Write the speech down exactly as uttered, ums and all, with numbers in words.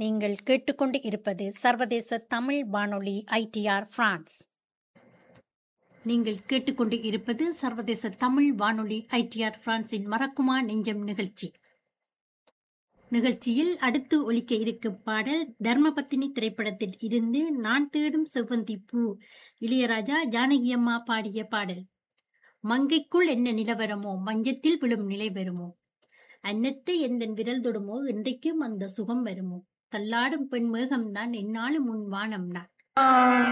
நீங்கள் கேட்டுக்கொண்டு இருப்பது சர்வதேச தமிழ் வானொலி ஐடிஆர் பிரான்ஸ். நீங்கள் கேட்டுக்கொண்டு இருப்பது சர்வதேச தமிழ் வானொலி ஐடிஆர் பிரான்சின் மறக்குமா நெஞ்சம் நிகழ்ச்சி. நிகழ்ச்சியில் அடுத்து ஒலிக்க இருக்கும் பாடல் தர்மபத்தினி திரைப்படத்தில் இருந்து நான் தேடும் செவ்வந்தி பூ, இளையராஜா ஜானகியம்மா பாடிய பாடல். மங்கைக்குள் என்ன நிலவரமோ மஞ்சத்தில் விழும் நிலை வருமோ, அன்னத்தை எந்தன் விரல் தொடுமோ இன்றைக்கும் அந்த சுகம் வருமோ, தள்ளாடும் பெண் மேகம்தான் என்னாலும் உன் வானம் நான்.